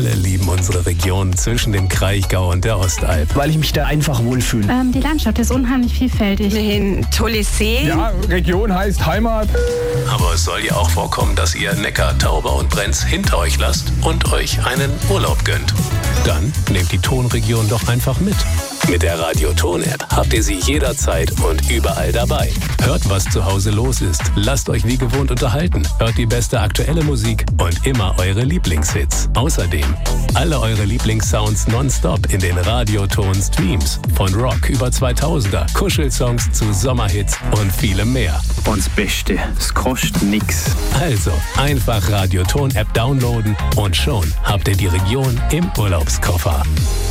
alle lieben unsere Region zwischen dem Kraichgau und der Ostalb. Weil ich mich da einfach wohlfühle. Die Landschaft ist unheimlich vielfältig. Ein tolles See. Ja, Region heißt Heimat. Aber es soll ja auch vorkommen, dass ihr Neckar, Tauber und Brenz hinter euch lasst und euch einen Urlaub gönnt. Dann nehmt die Tonregion doch einfach mit. Mit der Radio-Ton-App habt ihr sie jederzeit und überall dabei. Hört, was zu Hause los ist. Lasst euch wie gewohnt unterhalten. Hört die beste aktuelle Musik und immer eure Lieblingshits. Außerdem alle eure Lieblingssounds nonstop in den Radio-Ton-Streams. Von Rock über 2000er, Kuschelsongs zu Sommerhits und vielem mehr. Und das Beste, es kostet nix. Also einfach Radio-Ton-App downloaden und schon habt ihr die Region im Urlaubskoffer.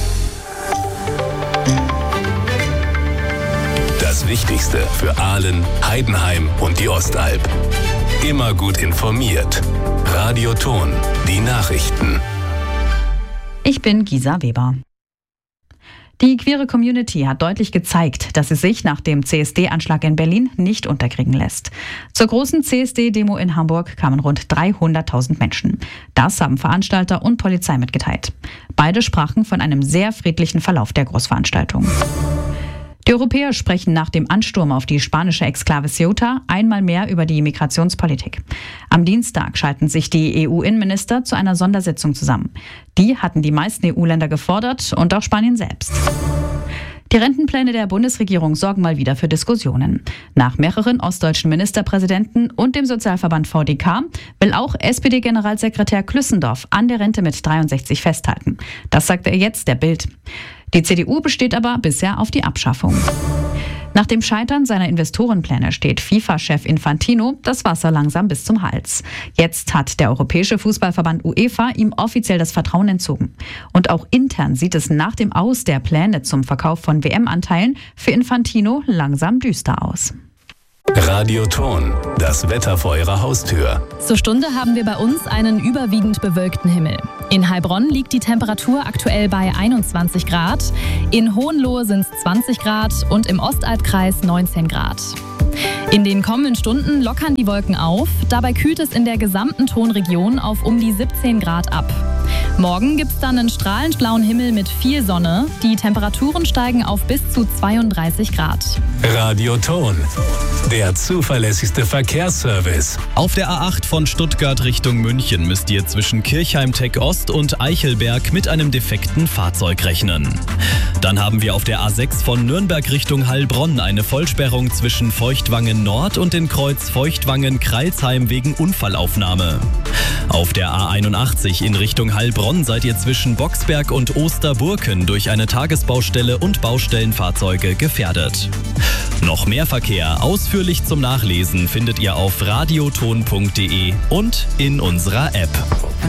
Das Wichtigste für Aalen, Heidenheim und die Ostalb. Immer gut informiert. Radio Ton, die Nachrichten. Ich bin Gisa Weber. Die queere Community hat deutlich gezeigt, dass sie sich nach dem CSD-Anschlag in Berlin nicht unterkriegen lässt. Zur großen CSD-Demo in Hamburg kamen rund 300.000 Menschen. Das haben Veranstalter und Polizei mitgeteilt. Beide sprachen von einem sehr friedlichen Verlauf der Großveranstaltung. Die Europäer sprechen nach dem Ansturm auf die spanische Exklave Ceuta einmal mehr über die Migrationspolitik. Am Dienstag schalten sich die EU-Innenminister zu einer Sondersitzung zusammen. Die hatten die meisten EU-Länder gefordert und auch Spanien selbst. Die Rentenpläne der Bundesregierung sorgen mal wieder für Diskussionen. Nach mehreren ostdeutschen Ministerpräsidenten und dem Sozialverband VDK will auch SPD-Generalsekretär Klüssendorf an der Rente mit 63 festhalten. Das sagte er jetzt der Bild. Die CDU besteht aber bisher auf die Abschaffung. Nach dem Scheitern seiner Investorenpläne steht FIFA-Chef Infantino das Wasser langsam bis zum Hals. Jetzt hat der Europäische Fußballverband UEFA ihm offiziell das Vertrauen entzogen. Und auch intern sieht es nach dem Aus der Pläne zum Verkauf von WM-Anteilen für Infantino langsam düster aus. Radio Ton, das Wetter vor eurer Haustür. Zur Stunde haben wir bei uns einen überwiegend bewölkten Himmel. In Heilbronn liegt die Temperatur aktuell bei 21 Grad, in Hohenlohe sind es 20 Grad und im Ostalbkreis 19 Grad. In den kommenden Stunden lockern die Wolken auf, dabei kühlt es in der gesamten Tonregion auf um die 17 Grad ab. Morgen gibt es dann einen strahlend blauen Himmel mit viel Sonne. Die Temperaturen steigen auf bis zu 32 Grad. Radio Ton, der zuverlässigste Verkehrsservice. Auf der A8 von Stuttgart Richtung München müsst ihr zwischen Kirchheim-Tech Ost und Eichelberg mit einem defekten Fahrzeug rechnen. Dann haben wir auf der A6 von Nürnberg Richtung Heilbronn eine Vollsperrung zwischen Feuchtwangen Nord und den Kreuz Feuchtwangen-Kreilsheim wegen Unfallaufnahme. Auf der A81 in Richtung Heilbronn seid ihr zwischen Boxberg und Osterburken durch eine Tagesbaustelle und Baustellenfahrzeuge gefährdet. Noch mehr Verkehr ausführlich zum Nachlesen findet ihr auf radioton.de und in unserer App.